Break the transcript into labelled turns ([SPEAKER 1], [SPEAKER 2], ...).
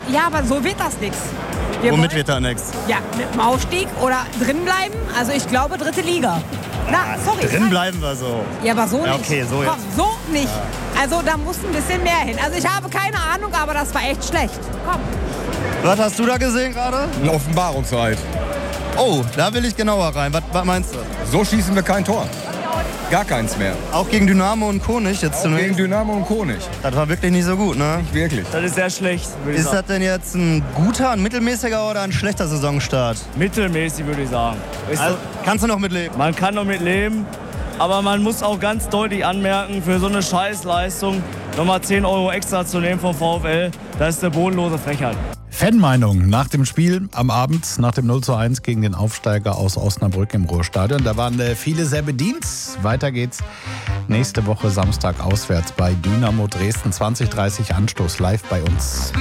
[SPEAKER 1] Ja, aber so wird das nichts.
[SPEAKER 2] Womit wird da nichts?
[SPEAKER 1] Ja, mit dem Aufstieg oder drin bleiben. Also ich glaube 3. Liga. Na, sorry.
[SPEAKER 2] Drin bleiben wir so.
[SPEAKER 1] Ja, aber so nicht.
[SPEAKER 2] Ja, okay, so
[SPEAKER 1] Komm,
[SPEAKER 2] jetzt.
[SPEAKER 1] so nicht. Ja. Also da muss ein bisschen mehr hin. Also ich habe keine Ahnung, aber das war echt schlecht. Komm.
[SPEAKER 2] Was hast du da gesehen gerade?
[SPEAKER 3] Ein Offenbarungseid.
[SPEAKER 2] Oh, da will ich genauer rein. Was meinst du?
[SPEAKER 3] So schießen wir kein Tor. Gar keins mehr.
[SPEAKER 2] Auch gegen Dynamo und Konig jetzt
[SPEAKER 3] Auch
[SPEAKER 2] zunächst?
[SPEAKER 3] gegen Dynamo und Konig.
[SPEAKER 2] Das war wirklich nicht so gut, ne?
[SPEAKER 3] Nicht wirklich.
[SPEAKER 4] Das ist sehr schlecht, würde ich
[SPEAKER 2] Ist
[SPEAKER 4] sagen.
[SPEAKER 2] das denn jetzt ein guter, ein mittelmäßiger oder ein schlechter Saisonstart?
[SPEAKER 4] Mittelmäßig, würde ich sagen.
[SPEAKER 2] Also, kannst du noch mitleben?
[SPEAKER 4] Man kann noch mit leben, aber man muss auch ganz deutlich anmerken, für so eine Scheißleistung nochmal 10 Euro extra zu nehmen vom VfL, das ist eine bodenlose Frechheit.
[SPEAKER 5] Fanmeinung nach dem Spiel am Abend, nach dem 0:1 gegen den Aufsteiger aus Osnabrück im Ruhrstadion. Da waren viele sehr bedient. Weiter geht's nächste Woche Samstag auswärts bei Dynamo Dresden. 20:30 Anstoß live bei uns.